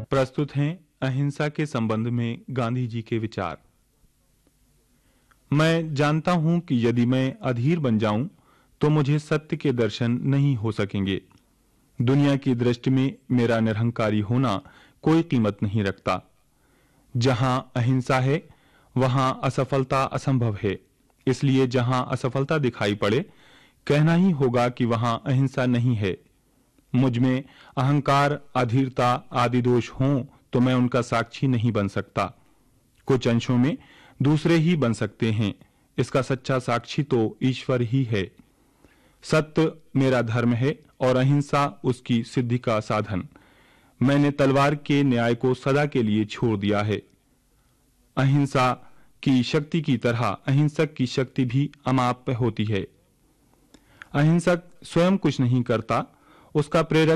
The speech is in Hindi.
प्रस्तुत हैं अहिंसा के संबंध में गांधी जी के विचार। मैं जानता हूं कि यदि मैं अधीर बन जाऊं तो मुझे सत्य के दर्शन नहीं हो सकेंगे। दुनिया की दृष्टि में मेरा निरहंकारी होना कोई कीमत नहीं रखता। जहां अहिंसा है वहां असफलता असंभव है। इसलिए जहां असफलता दिखाई पड़े कहना ही होगा कि वहां अहिंसा नहीं है। मुझ में अहंकार, अधीरता आदि दोष हों तो मैं उनका साक्षी नहीं बन सकता। कुछ अंशों में दूसरे ही बन सकते हैं। इसका सच्चा साक्षी तो ईश्वर ही है। सत्य मेरा धर्म है और अहिंसा उसकी सिद्धि का साधन। मैंने तलवार के न्याय को सदा के लिए छोड़ दिया है। अहिंसा की शक्ति की तरह अहिंसक की शक्ति भी अमाप होती है। अहिंसक स्वयं कुछ नहीं करता, उसका प्रेरक